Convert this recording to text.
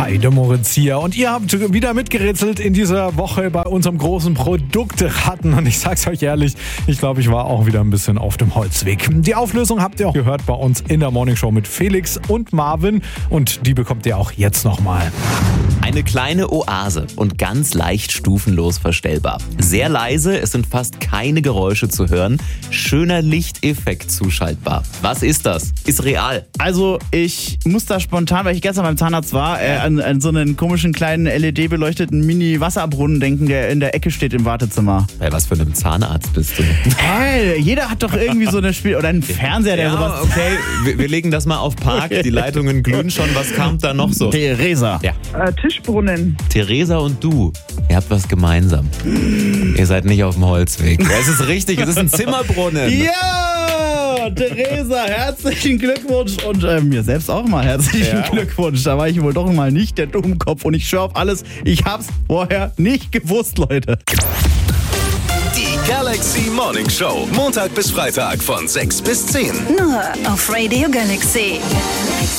Hi, der Moritz hier. Und ihr habt wieder mitgerätselt in dieser Woche bei unserem großen Produkte-Raten. Und ich sag's euch ehrlich, ich glaube, ich war auch wieder ein bisschen auf dem Holzweg. Die Auflösung habt ihr auch gehört bei uns in der Morningshow mit Felix und Marvin. Und die bekommt ihr auch jetzt nochmal. Eine kleine Oase und ganz leicht stufenlos verstellbar. Sehr leise, es sind fast keine Geräusche zu hören. Schöner Lichteffekt zuschaltbar. Was ist das? Ist real. Also ich muss da spontan, weil ich gestern beim Zahnarzt war, an so einen komischen kleinen LED-beleuchteten Mini-Wasserbrunnen denken, der in der Ecke steht im Wartezimmer. Bei was für einem Zahnarzt bist du? Hey, jeder hat doch irgendwie so eine Spiel oder einen Fernseher, der sowas... Okay, wir legen das mal auf Park. Die Leitungen glühen schon. Was kam da noch so? Theresa. Ja. Tischbrunnen. Theresa und du, ihr habt was gemeinsam. Ihr seid nicht auf dem Holzweg. Ja, es ist richtig, es ist ein Zimmerbrunnen. Ja, Theresa, herzlichen Glückwunsch und mir selbst auch mal herzlichen Glückwunsch. Da war ich wohl doch mal nicht der Dummkopf und ich schwöre auf alles, ich hab's vorher nicht gewusst, Leute. Die Galaxy Morning Show, Montag bis Freitag von 6 bis 10. Nur auf Radio Galaxy.